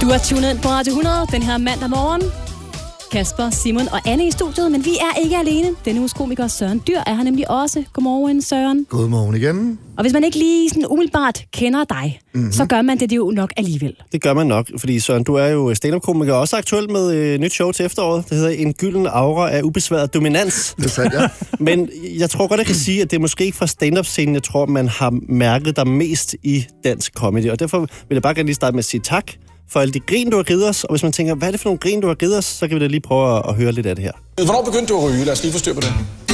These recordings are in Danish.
Du er tunet ind på Radio 100 den her mandag morgen. Kasper, Simon og Anne i studiet, men vi er ikke alene. Denne uges komiker Søren Dyr er her nemlig også. Godmorgen, Søren. Godmorgen igen. Og hvis man ikke lige sådan umiddelbart kender dig, så gør man det jo nok alligevel. Det gør man nok, fordi Søren, du er jo stand-up-komiker og også aktuel med et nyt show til efteråret. Det hedder En gylden aura af ubesværet dominans. Det er sandt, ja. Men jeg tror godt, jeg kan sige, at det er måske ikke fra stand-up-scenen, jeg tror, man har mærket dig mest i dansk comedy. Og derfor vil jeg bare gerne lige starte med at sige tak for alle de grin, du har givet os. Og hvis man tænker, hvad er det for nogle grin, du har givet os, så kan vi da lige prøve at høre lidt af det her. Hvornår begyndte du at ryge? Lad os lige få styr på det.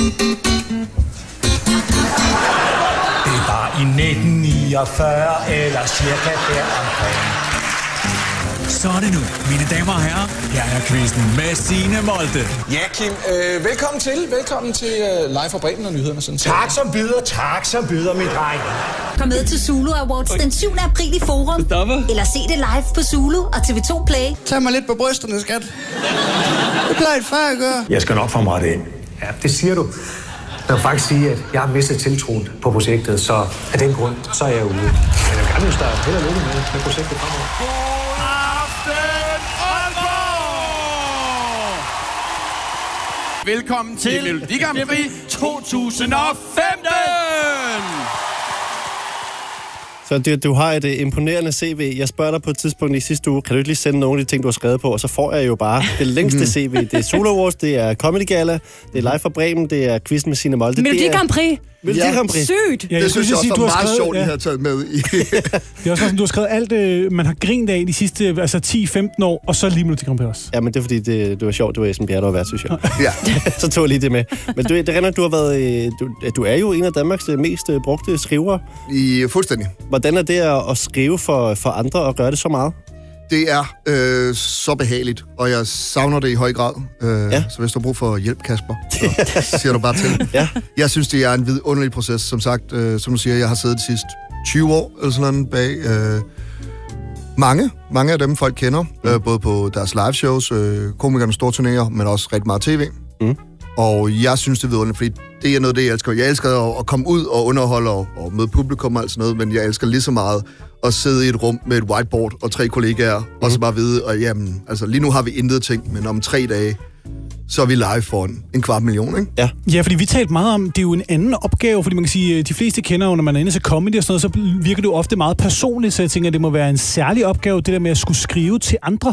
Det var i 1949 eller cirka deromkring. Så er det nu, mine damer og herrer. Her er quizzen med Signe Molde. Ja, Kim. Velkommen til Live fra Bremen og nyhederne. Sådan. Tak som byder, mit dreng. Kom med til Zulu Awards den 7. april i Forum. Eller se det live på Zulu og TV2 Play. Tag mig lidt på brysterne, skat. Det plejer et far at gøre. Jeg skal nok få mig det ind. Ja, det siger du. Jeg vil faktisk sige, at jeg har mistet tiltroen på projektet, så af den grund, så er jeg ude. Men jeg vil gerne starte held og lykke med projektet fremover. Velkommen til Melodi Grand Prix 2015! Så du har et imponerende CV. Jeg spørger dig på et tidspunkt i sidste uge, kan du ikke lige sende nogle af de ting, du har skrevet på, og så får jeg jo bare det længste CV. Det er Zulu Awards, det er Comedy Gala, det er Live fra Bremen, det er Quizzen med Signe Molde. Melodi Grand Prix. Melodi Grand Prix. Sygt! Ja, det synes jeg også var meget sjovt, I har taget med i. Det er også sådan, du har skrevet alt, man har grint af de sidste 10-15 år, og så lige Melodi Grand Prix også. Ja, men det er fordi, det var sjovt, det var Esben Bjerre, der var vært, synes jeg. Ja. Så tog jeg lige det med. Men det render, du har været, du er jo en af Danmarks mest brugte skrivere. Fuldstændig. Hvordan er det at skrive for andre og gøre det så meget? Det er så behageligt, og jeg savner det i høj grad. Så hvis du har brug for hjælp, Kasper, så siger du bare til. Ja. Jeg synes, det er en vidunderlig proces. Som sagt, som du siger, jeg har siddet de sidste 20 år eller sådan noget bag mange af dem, folk kender. Både på deres live shows, komikernes store turnéer, men også rigtig meget tv. Og jeg synes, det er vidunderligt, fordi det er noget, det jeg elsker. Jeg elsker at komme ud og underholde og møde publikum og alt sådan noget, men jeg elsker lige så meget at sidde i et rum med et whiteboard og 3 kollegaer, og så bare vide, at jamen, altså lige nu har vi intet ting, men om 3 dage, så er vi live for 250.000, ikke? Ja, fordi vi talte meget om, det er jo en anden opgave, fordi man kan sige, de fleste kender jo, når man er inde til comedy og sådan noget, så virker det jo ofte meget personligt, så jeg tænker, at det må være en særlig opgave, det der med at skulle skrive til andre.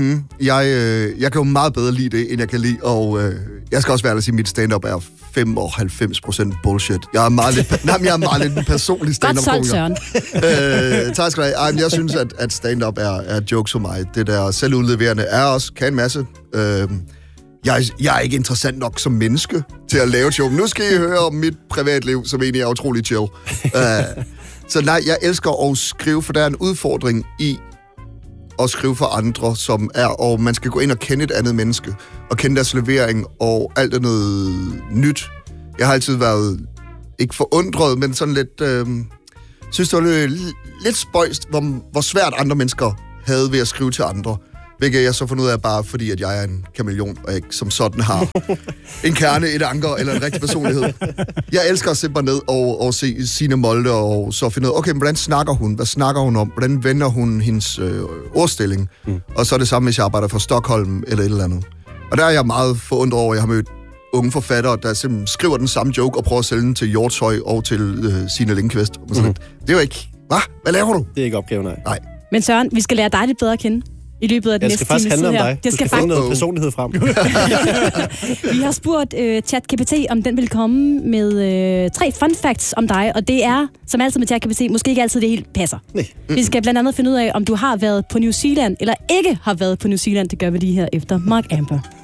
Jeg kan jo meget bedre lide det, end jeg kan lide, og jeg skal også være ærlig at sige, at mit stand-up er 95% bullshit. Jeg er meget lidt en personlig stand-up-komiker. Godt solgt, Søren. Tak skal du have. Jeg synes, at stand-up er jokes for mig. Det der selvudleverende er også, kan en masse. Jeg er ikke interessant nok som menneske til at lave et show. Nu skal I høre om mit privatliv, som egentlig er utrolig chill. Så nej, jeg elsker at skrive, for der er en udfordring i at skrive for andre, og man skal gå ind og kende et andet menneske, og kende deres levering, og alt er noget nyt. Jeg har altid været, ikke forundret, men sådan lidt, synes det var lidt spøjst, hvor svært andre mennesker havde ved at skrive til andre. Hvilket jeg så fundet ud af bare fordi, at jeg er en kameleon, og ikke som sådan har en kerne, et anker eller en rigtig personlighed. Jeg elsker at sætte mig ned og se Signe Molde, og så finde ud af, okay, men hvordan snakker hun? Hvad snakker hun om? Hvordan vender hun hendes ordstilling? Og så er det samme, hvis jeg arbejder for Stockholm eller et eller andet. Og der er jeg meget forundret over, at jeg har mødt unge forfattere, der simpelthen skriver den samme joke og prøver at sælge den til Hjortshøj og til Signe Lindqvist. Det er jo ikke... Hvad laver du? Det er ikke opgaven, nej. Men Søren, vi skal lære dig lidt bedre at kende i løbet af den næste time. Det skal faktisk handle om dig. Det skal finde noget personlighed frem. Vi har spurgt ChatGPT, om den vil komme med 3 fun facts om dig, og det er, som altid med ChatGPT, måske ikke altid det helt passer. Vi skal blandt andet finde ud af, om du har været på New Zealand, eller ikke har været på New Zealand. Det gør vi lige her efter Mark Amber.